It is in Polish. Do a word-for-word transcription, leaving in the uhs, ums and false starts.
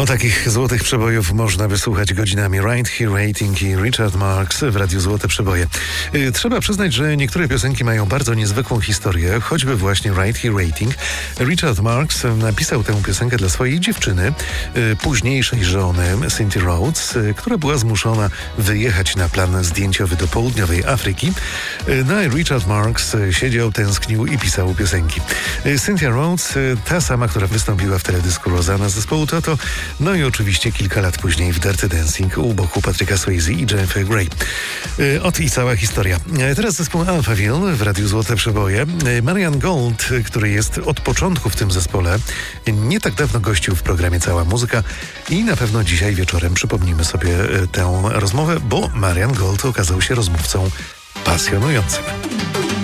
No, takich złotych przebojów można by słuchać godzinami. Right Here Waiting i Richard Marx w Radiu Złote Przeboje. Yy, trzeba przyznać, że niektóre piosenki mają bardzo niezwykłą historię, choćby właśnie Right Here Waiting. Richard Marx napisał tę piosenkę dla swojej dziewczyny, yy, późniejszej żony Cynthia Rhodes, yy, która była zmuszona wyjechać na plan zdjęciowy do południowej Afryki. Yy, no i Richard Marx siedział, tęsknił i pisał piosenki. Yy, Cynthia Rhodes, yy, ta sama, która wystąpiła w teledysku Rosanna z zespołu Toto, no i oczywiście kilka lat później w Dirty Dancing u boku Patryka Swayze i Jennifer Grey. Yy, ot i cała historia. Yy, teraz zespół Alphaville w Radiu Złote Przeboje. Yy, Marian Gold, który jest od początku w tym zespole, nie tak dawno gościł w programie Cała Muzyka i na pewno dzisiaj wieczorem przypomnimy sobie yy, tę rozmowę, bo Marian Gold okazał się rozmówcą pasjonującym.